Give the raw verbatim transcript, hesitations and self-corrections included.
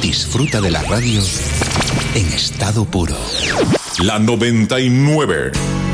Disfruta de la radio en estado puro. La noventa y nueve.